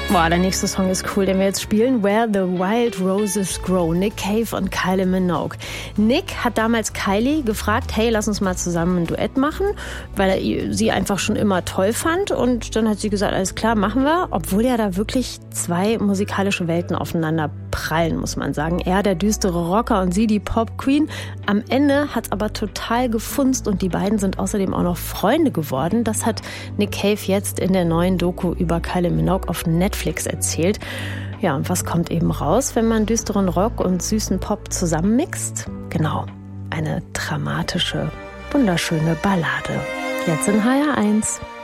Boah, der nächste Song ist cool, den wir jetzt spielen. Where the Wild Roses Grow. Nick Cave und Kylie Minogue. Nick hat damals Kylie gefragt, hey, lass uns mal zusammen ein Duett machen, weil er sie einfach schon immer toll fand. Und dann hat sie gesagt, alles klar, machen wir. Obwohl ja da wirklich zwei musikalische Welten aufeinander prallen, muss man sagen. Er der düstere Rocker und sie die Pop-Queen. Am Ende hat's aber total gefunzt und die beiden sind außerdem auch noch Freunde geworden. Das hat Nick Cave jetzt in der neuen Doku über Kylie Minogue auf Netflix erzählt. Ja, und was kommt eben raus, wenn man düsteren Rock und süßen Pop zusammenmixt? Genau, eine dramatische, wunderschöne Ballade. Jetzt in HR1.